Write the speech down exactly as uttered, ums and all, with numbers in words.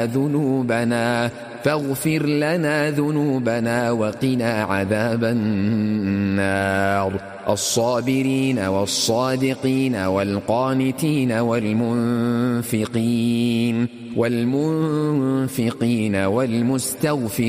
ذنوبنا فاغفر لنا ذنوبنا وقنا عذاب النار. الصابرين والصادقين والقانتين والمنفقين والمنفقين والمستغفرين